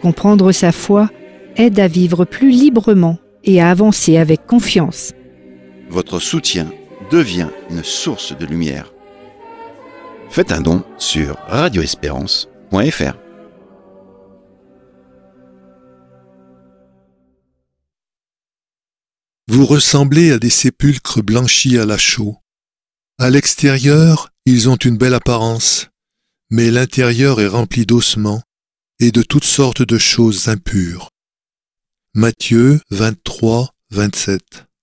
Comprendre sa foi aide à vivre plus librement et à avancer avec confiance. Votre soutien devient une source de lumière. Faites un don sur radioespérance.fr. Vous ressemblez à des sépulcres blanchis à la chaux. À l'extérieur, ils ont une belle apparence, mais l'intérieur est rempli d'ossements et de toutes sortes de choses impures. Matthieu 23, 27.